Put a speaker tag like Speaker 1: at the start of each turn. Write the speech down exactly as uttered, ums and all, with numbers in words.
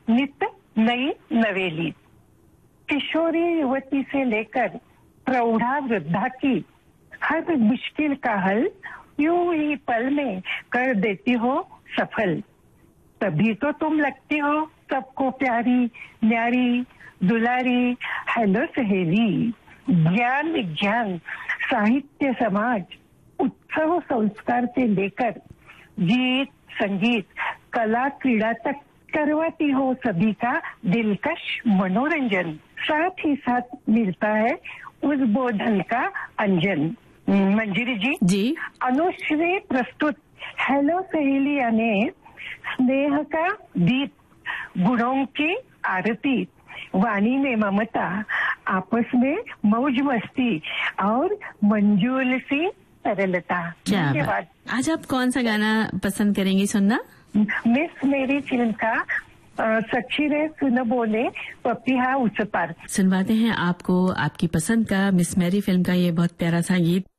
Speaker 1: नित नई नवेली। किशोरी युवती से लेकर प्रौढ़ा वृद्धा की हर मुश्किल का हल यूं ही पल में कर देती हो सफल। तभी तो तुम लगती हो सबको प्यारी, न्यारी, दुलारी। हेलो सहेली। ज्ञान विज्ञान, साहित्य, समाज, उत्सव संस्कार से लेकर गीत, संगीत, कला, क्रीड़ा तक करवाती हो सभी का दिलकश मनोरंजन। साथ ही साथ मिलता है उस बोधन का अंजन। मंजरी जी
Speaker 2: जी
Speaker 1: अनुश्री प्रस्तुत हेलो सहेली यानी स्नेह का दीप, गुणों की आरती, वाणी में ममता, आपस में मौज मस्ती और मंजूल सी सरलता।
Speaker 2: क्या बात। आज आप कौन सा गाना पसंद करेंगी सुनना?
Speaker 1: मिस मेरी फिल्म का सच्ची रे सुन बोले पपिहा उस पार।
Speaker 2: सुनवाते हैं आपको आपकी पसंद का मिस मेरी फिल्म का ये बहुत प्यारा सा गीत।